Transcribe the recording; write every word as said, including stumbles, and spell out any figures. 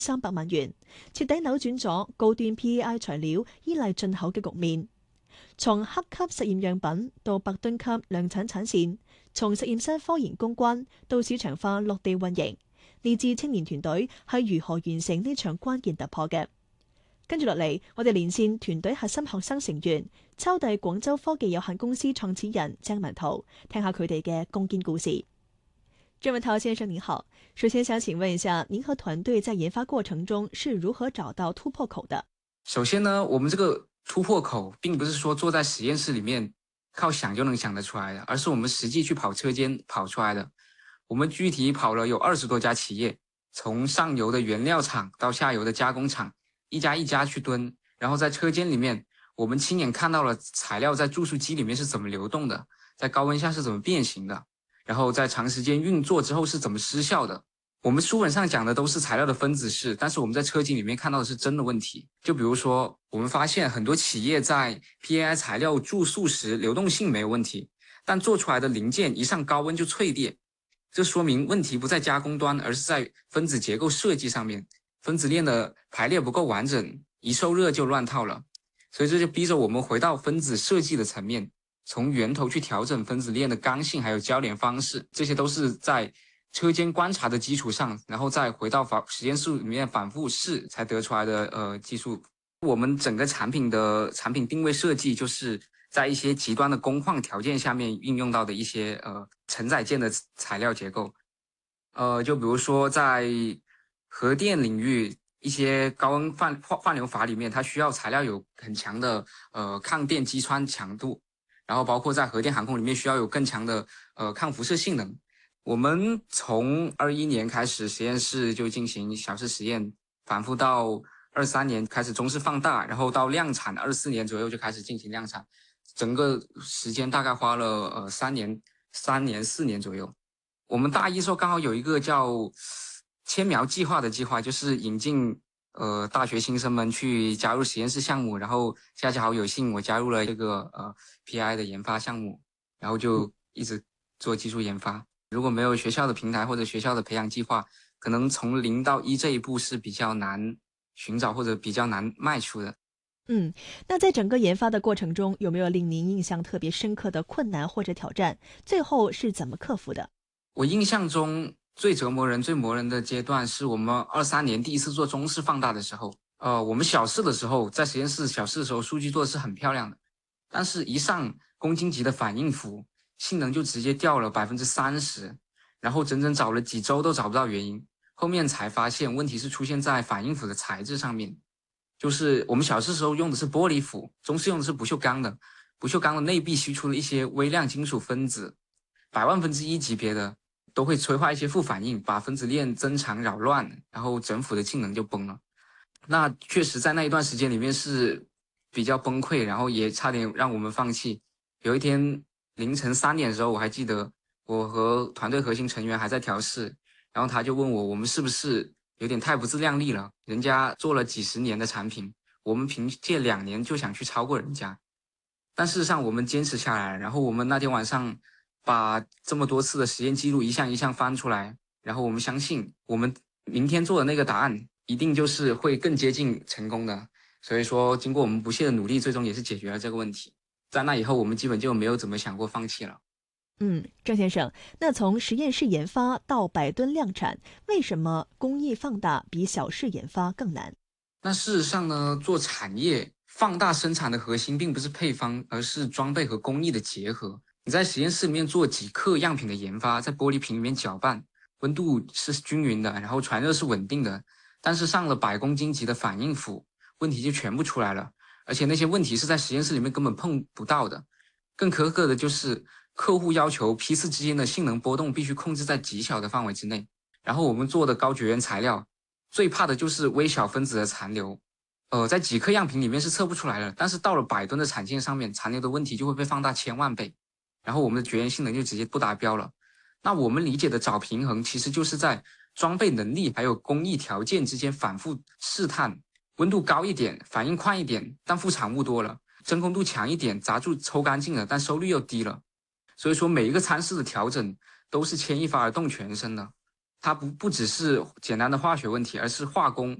三百萬元，徹底扭轉咗高端 P A I 材料依賴進口嘅局面。從黑級實驗樣品到百噸級量產產線，從實驗室科研攻關到市場化落地運營，呢支青年團隊係如何完成呢場關鍵突破嘅？跟住落嚟，我哋連線團隊核心學生成員，抄遞廣州科技有限公司創始人鄭文濤，聽下佢哋嘅攻堅故事。鄭文濤先生您好，首先想請問一下，您和團隊在研發過程中是如何找到突破口的？ 首先呢，我們這個突破口並不是說坐在實驗室裡面靠想就能想得出來的，而是我們實際去跑車間跑出來的。我們具體跑了有二十多家企業，從上游的原料廠到下游的加工廠，一家一家去蹲，然後在車間裡面，我們親眼看到了材料在注塑機裡面是怎麼流動的，在高溫下是怎麼變形的，然後在長時間運作之後是怎麼失效的。我們書本上講的都是材料的分子式，但是我們在車間裡面看到的是真的問題。就比如說，我們發現很多企業在 P A I 材料注塑時流動性沒有問題，但做出來的零件一上高溫就脆裂，這說明問題不在加工端，而是在分子結構設計上面，分子鏈的排列不夠完整，一受熱就亂套了。所以這就逼着我們回到分子設計的層面，從源頭去調整分子鏈的剛性還有交聯方式，這些都是在車間觀察的基礎上，然後再回到實驗室裡面反覆試才得出來的呃技術。我們整個產品的產品定位設計，就是在一些極端的工況條件下面運用到的一些呃承載件的材料結構。呃，就比如說在核電領域，一些高溫泛泛流法裡面，它需要材料有很強的呃抗電擊穿強度，然後包括在核電航空裡面需要有更強的呃抗輻射性能。我們從二一年開始實驗室就進行小試實驗，反覆到二三年開始中試放大，然後到量產二四年左右就開始進行量產，整個時間大概花了呃三年三年四年左右。我們大一時候剛好有一個叫千苗計劃的計劃，就是引進呃大學新生們去加入實驗室項目，然後恰恰好有幸我加入了這個呃 P I 的研發項目，然後就一直做技術研發。如果沒有學校的平台或者學校的培養計劃，可能從零到一這一步是比較難尋找或者比較難邁出的。 嗯，那在整個研發的過程中，有沒有令您印象特別深刻的困難或者挑戰？最後是怎麼克服的？ 我印象中最折磨人、最磨人的階段是我們二三年第一次做中試放大的時候。呃，我們小試的時候，在實驗室小試的時候，數據做的是很漂亮的，但是一上公斤級的反應符，性能就直接掉了百分之三十，然後整整找了幾周都找不到原因，後面才發現問題是出現在反應符的材質上面。就是我們小試時候用的是玻璃符，中試用的是不鏽鋼的，不鏽鋼的內壁析出了一些微量金屬分子，百萬分之一級別的都會催化一些負反應，把分子鏈增長擾亂，然後整組的性能就崩了。那確實在那一段時間裡面是比較崩潰，然後也差點讓我們放棄。有一天凌晨三點的時候，我還記得我和團隊核心成員還在調試，然後他就問我，我們是不是有點太不自量力了？人家做了幾十年的產品，我們憑借兩年就想去超過人家。但事實上我們堅持下來，然後我們那天晚上把這麼多次的實驗記錄一項一項翻出來，然後我們相信我們明天做的那個答案一定就是會更接近成功的。所以說經過我們不懈的努力，最終也是解決了這個問題。在那以後，我們基本就沒有怎麼想過放棄了。 嗯，鄭先生，那從實驗室研發到百噸量產，為什麼工藝放大比小試研發更難？ 那事實上呢，做產業放大生產的核心並不是配方，而是裝備和工藝的結合。你在實驗室裡面做幾克樣品的研發，在玻璃瓶裡面攪拌，溫度是均勻的，然後傳熱是穩定的，但是上了百公斤級的反應符，問題就全部出來了。而且那些問題是在實驗室裡面根本碰不到的。更苛刻的就是客戶要求批次之間的性能波動必須控制在極小的範圍之內。然後我們做的高絕緣材料，最怕的就是微小分子的殘留。呃，在幾克樣品裡面是測不出來的，但是到了百噸的產線上面，殘留的問題就會被放大千萬倍，然後我們的絕緣性能就直接不達標了。那我們理解的找平衡，其實就是在裝備能力還有工藝條件之間反覆試探。溫度高一點，反應快一點，但副產物多了；真空度強一點，雜質抽乾淨了，但收率又低了。所以說每一個參試的調整都是牽一髮而動全身的。 它不不只是简单的化学问题，而是化工